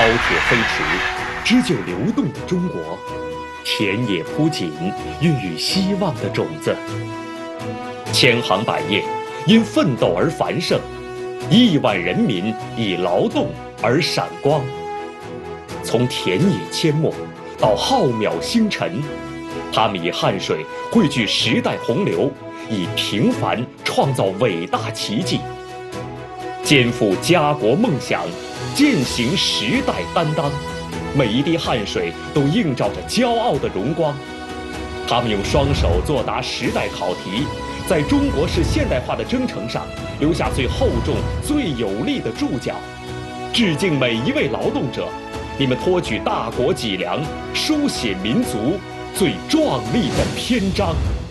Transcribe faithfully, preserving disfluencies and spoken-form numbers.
铁飞驰，织就流动的中国；田野铺锦，孕育希望的种子。千行百业因奋斗而繁盛，亿万人民以劳动而闪光。从田野阡陌到浩渺星辰，他们以汗水汇聚时代洪流，以平凡创造伟大奇迹。肩负家国梦想，践行时代担当，每一滴汗水都映照着骄傲的荣光。他们用双手作答时代考题，在中国式现代化的征程上留下最厚重、最有力的注脚。致敬每一位劳动者，你们托举大国脊梁，书写民族最壮丽的篇章。